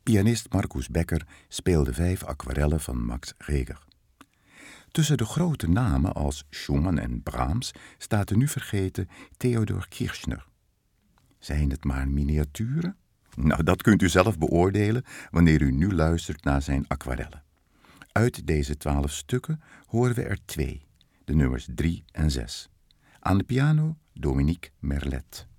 Pianist Marcus Becker speelde 5 aquarellen van Max Reger. Tussen de grote namen als Schumann en Brahms staat de nu vergeten Theodor Kirchner. Zijn het maar miniaturen? Nou, dat kunt u zelf beoordelen wanneer u nu luistert naar zijn aquarellen. Uit deze 12 stukken horen we er 2, de nummers 3 en 6. Aan de piano Dominique Merlet.